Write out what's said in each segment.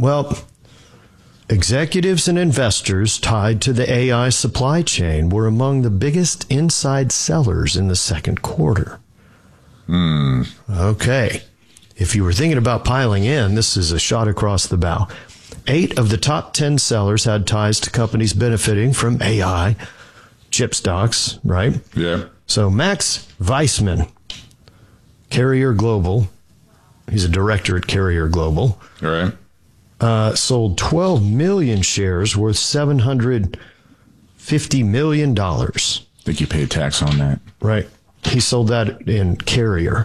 Well, executives and investors tied to the AI supply chain were among the biggest inside sellers in the second quarter. Okay. If you were thinking about piling in, this is a shot across the bow. 8 of the top 10 sellers had ties to companies benefiting from AI chip stocks, right? Yeah. So Max Weissman, Carrier Global, he's a director at Carrier Global, All right. sold 12 million shares worth $750 million. I think you paid tax on that. Right. He sold that in Carrier.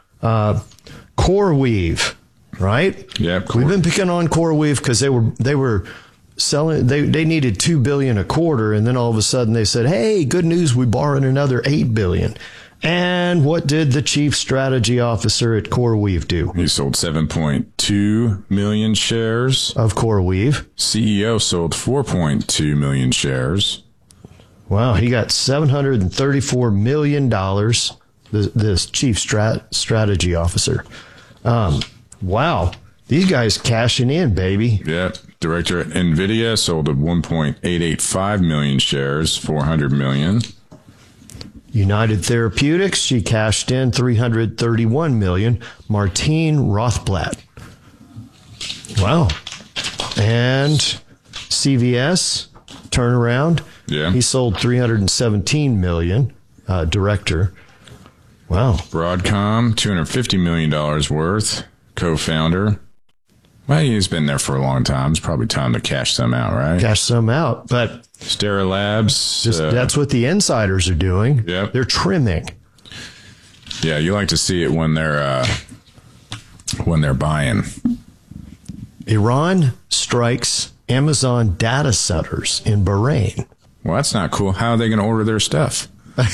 CoreWeave, right? Yeah. We've been picking on CoreWeave because they were selling. They needed $2 billion a quarter, and then all of a sudden they said, "Hey, good news! We borrowed another $8 billion." And what did the chief strategy officer at CoreWeave do? He sold 7.2 million shares. Of CoreWeave. CEO sold 4.2 million shares. Wow, he got $734 million. This chief strategy officer. Wow, these guys cashing in, baby. Yeah. Director at NVIDIA sold 1.885 million shares, 400 million. United Therapeutics, she cashed in $331 million. Martine Rothblatt. Wow. And CVS, turnaround. Yeah. He sold $317 million, director. Wow. Broadcom, $250 million worth, co-founder. Well, he's been there for a long time. It's probably time to cash some out, right? Cash some out. But Sterilabs. that's what the insiders are doing. Yep. They're trimming. Yeah, you like to see it when they're buying. Iran strikes Amazon data centers in Bahrain. Well, that's not cool. How are they going to order their stuff?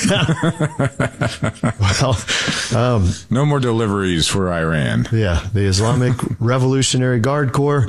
Well, No more deliveries for Iran. yeah, the Islamic Revolutionary Guard Corps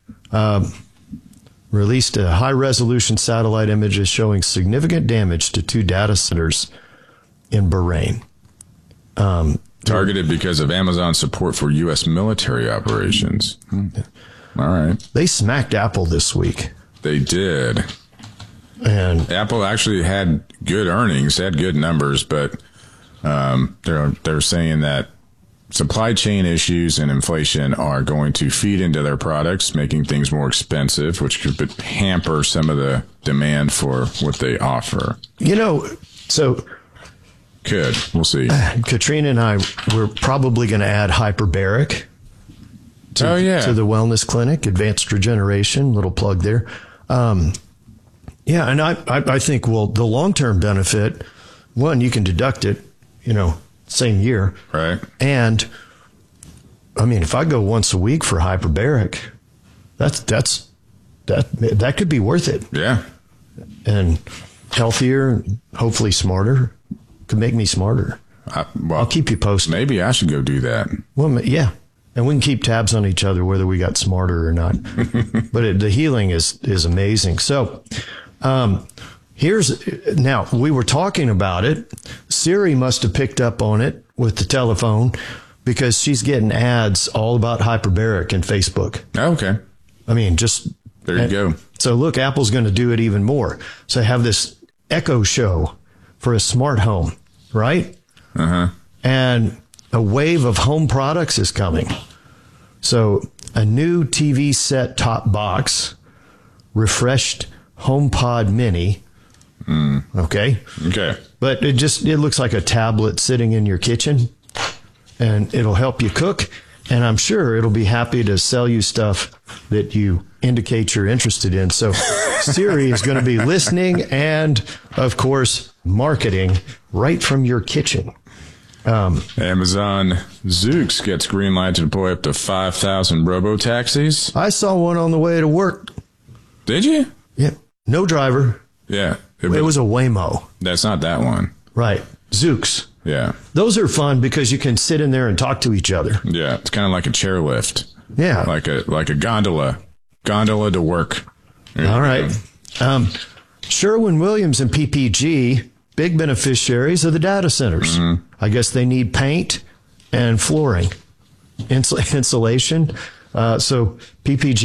released a high-resolution satellite images showing significant damage to 2 data centers in Bahrain. Targeted because of Amazon's support for U.S. military operations. All right. They smacked Apple this week. They did. And Apple actually had good earnings, had good numbers, but they're saying that supply chain issues and inflation are going to feed into their products, making things more expensive, which could hamper some of the demand for what they offer. so We'll see. Katrina and I were probably going to add hyperbaric to the wellness clinic, advanced regeneration, little plug there. Yeah, and I think, the long-term benefit, one, you can deduct it, same year. Right. And, I mean, if I go once a week for hyperbaric, that could be worth it. Yeah. And healthier, hopefully smarter, could make me smarter. I'll keep you posted. Maybe I should go do that. Well, yeah. And we can keep tabs on each other, whether we got smarter or not. But the healing is amazing. So, now we were talking about it. Siri must have picked up on it with the telephone because she's getting ads all about hyperbaric in Facebook. Okay. I mean, there you go. So look, Apple's going to do it even more. So have this Echo Show for a smart home, right? Uh-huh. And a wave of home products is coming. So a new TV set top box, refreshed HomePod Mini. Okay. But it looks like a tablet sitting in your kitchen, and it'll help you cook. And I'm sure it'll be happy to sell you stuff that you indicate you're interested in. So Siri is going to be listening and, of course, marketing right from your kitchen. Amazon Zoox gets green light to deploy up to 5,000 robo-taxis. I saw one on the way to work. Did you? Yeah. No driver. Yeah. It was a Waymo. That's not that one. Right. Zoox. Yeah. Those are fun because you can sit in there and talk to each other. Yeah. It's kind of like a chairlift. Yeah. Like a gondola. Gondola to work. All right. Sherwin-Williams and PPG, big beneficiaries of the data centers. Mm-hmm. I guess they need paint and flooring, insulation. So PPG